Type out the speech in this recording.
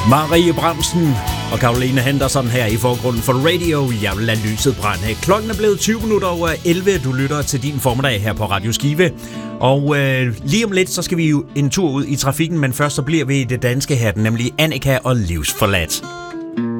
Marie Bramsen og Caroline Henderson her i forgrunden for Radio. Jeg vil lade lyset brænde. Klokken er blevet 20 minutter over 11. Du lytter til din formiddag her på Radio Skive. Og lige om lidt, så skal vi jo en tur ud i trafikken, men først så bliver vi i det danske her, nemlig Annika og Livsforladt.